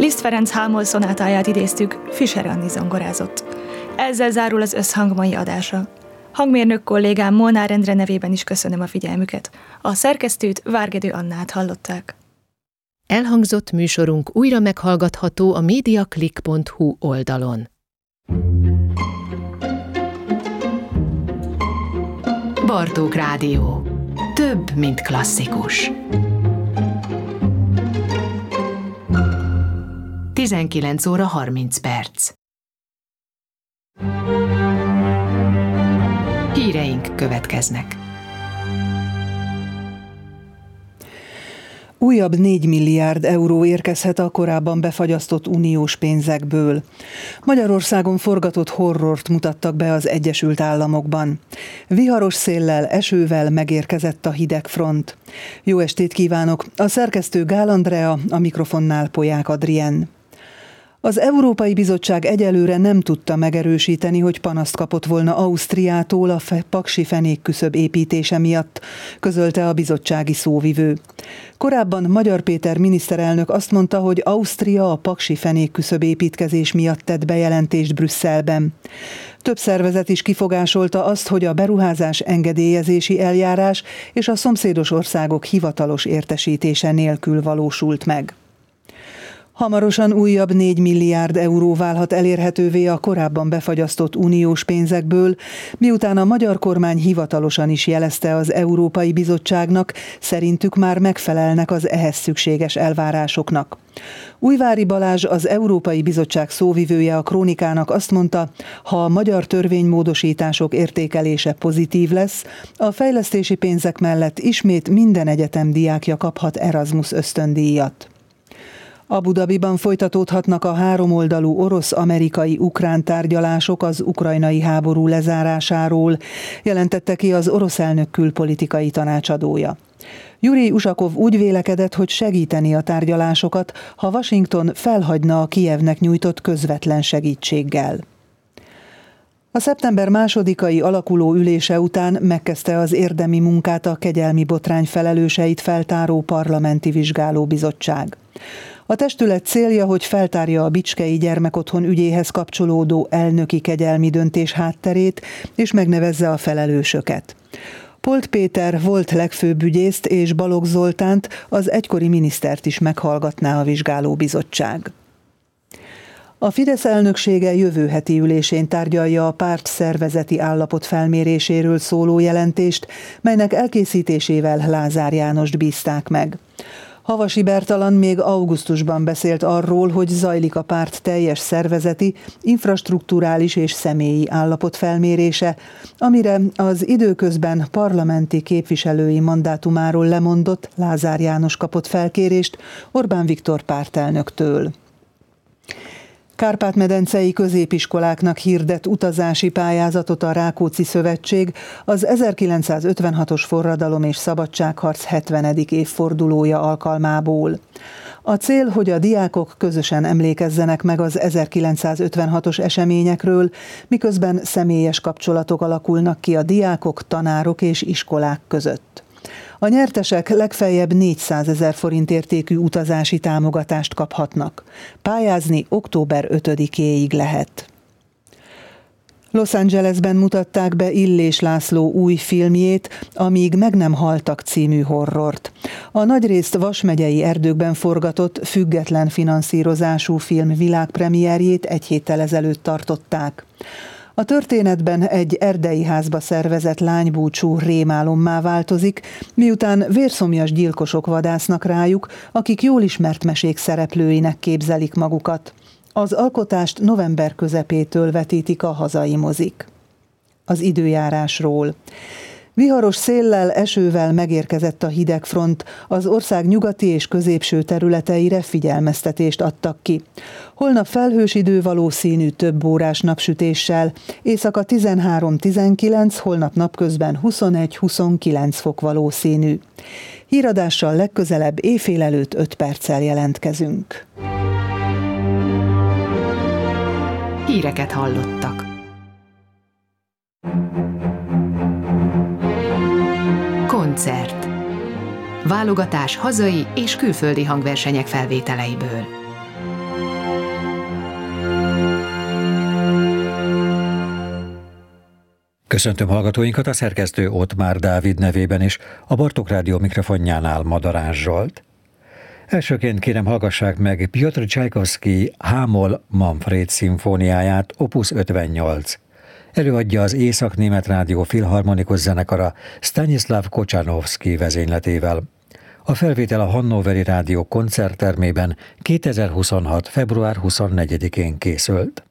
Liszt Ferenc Hámol szonátáját idéztük, Fischer Anni zongorázott. Ezzel zárul az Összhang mai adása. Hangmérnök kollégám Molnár Endre nevében is köszönöm a figyelmüket. A szerkesztőt, Várgedő Annát hallották. Elhangzott műsorunk újra meghallgatható a mediaclick.hu oldalon. Bartók Rádió. Több, mint klasszikus. 19 óra 30 perc. Híreink következnek. Újabb 4 milliárd euró érkezhet a korábban befagyasztott uniós pénzekből. Magyarországon forgatott horrort mutattak be az Egyesült Államokban. Viharos széllel, esővel megérkezett a hidegfront. Jó estét kívánok! A szerkesztő Gál Andrea, a mikrofonnál Polyák Adrien. Az Európai Bizottság egyelőre nem tudta megerősíteni, hogy panaszt kapott volna Ausztriától a paksi fenékküszöb építése miatt, közölte a bizottsági szóvivő. Korábban Magyar Péter miniszterelnök azt mondta, hogy Ausztria a paksi fenékküszöb építkezés miatt tett bejelentést Brüsszelben. Több szervezet is kifogásolta azt, hogy a beruházás engedélyezési eljárás és a szomszédos országok hivatalos értesítése nélkül valósult meg. Hamarosan újabb 4 milliárd euró válhat elérhetővé a korábban befagyasztott uniós pénzekből, miután a magyar kormány hivatalosan is jelezte az Európai Bizottságnak, szerintük már megfelelnek az ehhez szükséges elvárásoknak. Újvári Balázs, az Európai Bizottság szóvivője a Krónikának azt mondta, ha a magyar törvénymódosítások értékelése pozitív lesz, a fejlesztési pénzek mellett ismét minden egyetem diákja kaphat Erasmus ösztöndíjat. Abu Dhabiban folytatódhatnak a háromoldalú orosz-amerikai-ukrán tárgyalások az ukrajnai háború lezárásáról, jelentette ki az orosz elnök külpolitikai tanácsadója. Jurij Usakov úgy vélekedett, hogy segíteni a tárgyalásokat, ha Washington felhagyna a Kijevnek nyújtott közvetlen segítséggel. A szeptember 2-ai alakuló ülése után megkezdte az érdemi munkát a kegyelmi botrány felelőseit feltáró parlamenti vizsgálóbizottság. A testület célja, hogy feltárja a Bicskei Gyermekotthon ügyéhez kapcsolódó elnöki kegyelmi döntés hátterét, és megnevezze a felelősöket. Polt Péter volt legfőbb ügyészt és Balogh Zoltánt, az egykori minisztert is meghallgatná a vizsgálóbizottság. A Fidesz elnöksége jövő heti ülésén tárgyalja a párt szervezeti állapot felméréséről szóló jelentést, melynek elkészítésével Lázár Jánost bízták meg. Havasi Bertalan még augusztusban beszélt arról, hogy zajlik a párt teljes szervezeti, infrastrukturális és személyi állapot felmérése, amire az időközben parlamenti képviselői mandátumáról lemondott Lázár János kapott felkérést Orbán Viktor pártelnöktől. Kárpát-medencei középiskoláknak hirdet utazási pályázatot a Rákóczi Szövetség az 1956-os forradalom és szabadságharc 70. évfordulója alkalmából. A cél, hogy a diákok közösen emlékezzenek meg az 1956-os eseményekről, miközben személyes kapcsolatok alakulnak ki a diákok, tanárok és iskolák között. A nyertesek legfeljebb 400 000 forint értékű utazási támogatást kaphatnak. Pályázni október 5-éig lehet. Los Angelesben mutatták be Illés László új filmjét, Amíg meg nem haltak című horrort. A nagyrészt Vas megyei erdőkben forgatott, független finanszírozású film világpremierjét egy héttel ezelőtt tartották. A történetben egy erdei házba szervezett lánybúcsú rémálommá változik, miután vérszomjas gyilkosok vadásznak rájuk, akik jól ismert mesék szereplőinek képzelik magukat. Az alkotást november közepétől vetítik a hazai mozik. Az időjárásról. Viharos széllel, esővel megérkezett a hidegfront, az ország nyugati és középső területeire figyelmeztetést adtak ki. Holnap felhős idő valószínű több órás napsütéssel, éjszaka 13-19, holnap napközben 21-29 fok valószínű. Híradással legközelebb éjfél előtt 5 perccel jelentkezünk. Híreket hallottak. Koncert. Válogatás hazai és külföldi hangversenyek felvételeiből. Köszöntöm hallgatóinkat a szerkesztő Ottmár Dávid nevében is, a Bartók Rádió mikrofonjánál Madarás Zsolt. Elsőként kérem hallgassák meg Piotr Csajkovszky Hámol Manfréd szimfóniáját, opus 58. Előadja az Észak-Német Rádió Filharmonikus Zenekara Stanislav Kocsanovszky vezényletével. A felvétel a Hannoveri Rádió koncerttermében 2026. február 24-én készült.